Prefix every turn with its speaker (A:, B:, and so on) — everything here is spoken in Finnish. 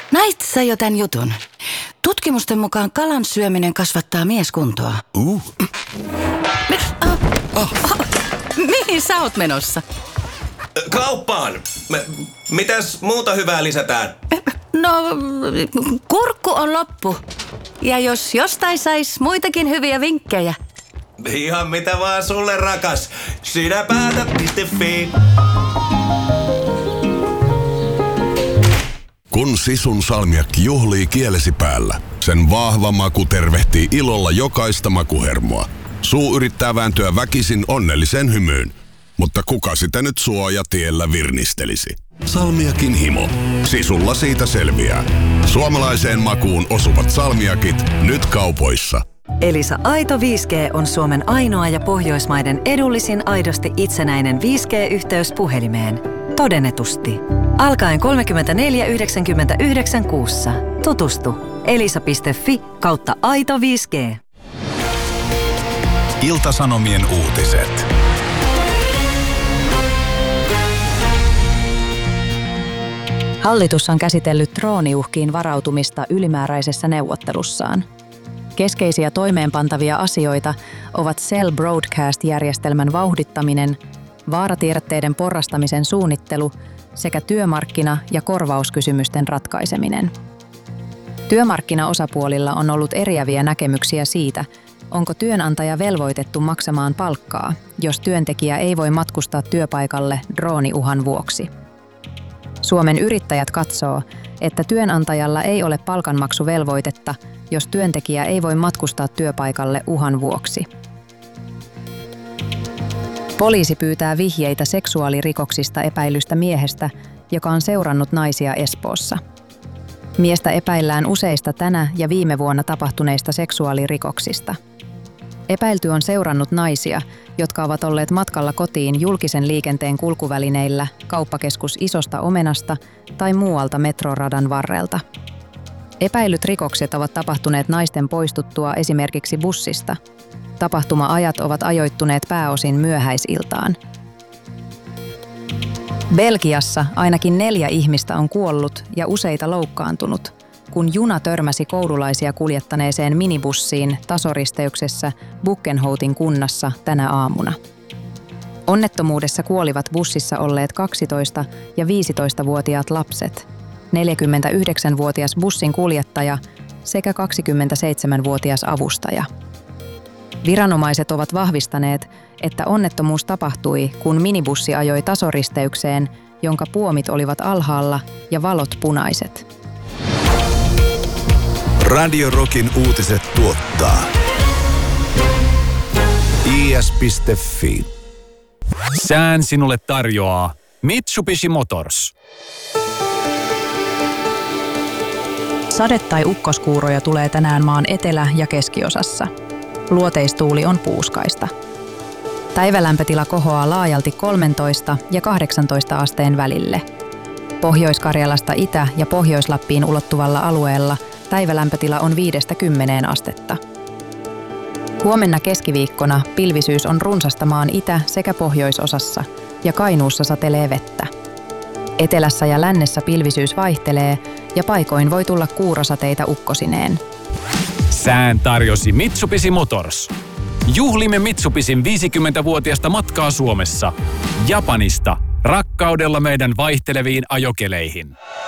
A: Näit sä jo tän jutun? Tutkimusten mukaan kalan syöminen kasvattaa mieskuntoa. Mihin sä oot menossa?
B: Kauppaan! Mitäs muuta hyvää lisätään?
A: No, kurkku on loppu. Ja jos jostain sais muitakin hyviä vinkkejä.
B: Ihan mitä vaan sulle, rakas. Sinäpäätä.fi.
C: Kun Sisun salmiakki juhlii kielesi päällä, sen vahva maku tervehtii ilolla jokaista makuhermoa. Suu yrittää vääntyä väkisin onnellisen hymyyn, mutta kuka sitä nyt suojatiellä virnistelisi? Salmiakin himo. Sisulla siitä selviää. Suomalaiseen makuun osuvat salmiakit nyt kaupoissa.
D: Elisa Aito 5G on Suomen ainoa ja Pohjoismaiden edullisin aidosti itsenäinen 5G-yhteys puhelimeen. Todennetusti. Alkaen 34,99 kuussa. Tutustu. elisa.fi/aito 5G.
E: Ilta-Sanomien uutiset.
F: Hallitus on käsitellyt drooniuhkiin varautumista ylimääräisessä neuvottelussaan. Keskeisiä toimeenpantavia asioita ovat Cell Broadcast-järjestelmän vauhdittaminen, vaaratiedotteiden porrastamisen suunnittelu sekä työmarkkina- ja korvauskysymysten ratkaiseminen. Työmarkkinaosapuolilla on ollut eriäviä näkemyksiä siitä, onko työnantaja velvoitettu maksamaan palkkaa, jos työntekijä ei voi matkustaa työpaikalle drooniuhan vuoksi. Suomen Yrittäjät katsoo, että työnantajalla ei ole palkanmaksuvelvoitetta, jos työntekijä ei voi matkustaa työpaikalle uhan vuoksi. Poliisi pyytää vihjeitä seksuaalirikoksista epäilystä miehestä, joka on seurannut naisia Espoossa. Miestä epäillään useista tänä ja viime vuonna tapahtuneista seksuaalirikoksista. Epäilty on seurannut naisia, jotka ovat olleet matkalla kotiin julkisen liikenteen kulkuvälineillä, kauppakeskus Isosta Omenasta tai muualta metroradan varrelta. Epäilyt rikokset ovat tapahtuneet naisten poistuttua esimerkiksi bussista. Tapahtuma-ajat ovat ajoittuneet pääosin myöhäisiltaan. Belgiassa ainakin 4 ihmistä on kuollut ja useita loukkaantunut, kun juna törmäsi koululaisia kuljettaneeseen minibussiin tasoristeyksessä Buckenhoutin kunnassa tänä aamuna. Onnettomuudessa kuolivat bussissa olleet 12- ja 15-vuotiaat lapset, 49-vuotias bussin kuljettaja sekä 27-vuotias avustaja. Viranomaiset ovat vahvistaneet, että onnettomuus tapahtui, kun minibussi ajoi tasoristeykseen, jonka puomit olivat alhaalla ja valot punaiset.
E: Radio Rockin uutiset tuottaa is.fi.
G: Sään sinulle tarjoaa Mitsubishi Motors.
F: Sade- tai ukkoskuuroja tulee tänään maan etelä- ja keskiosassa. Luoteistuuli on puuskaista. Päivälämpötila kohoaa laajalti 13 ja 18 asteen välille. Pohjois-Karjalasta Itä- ja Pohjois-Lappiin ulottuvalla alueella päivälämpötila on 5–10 astetta. Huomenna keskiviikkona pilvisyys on runsasta maan itä- sekä pohjoisosassa ja Kainuussa satelee vettä. Etelässä ja lännessä pilvisyys vaihtelee ja paikoin voi tulla kuurosateita ukkosineen.
G: Sään tarjosi Mitsubishi Motors. Juhlimme Mitsubishin 50-vuotiasta matkaa Suomessa. Japanista rakkaudella meidän vaihteleviin ajokeleihin.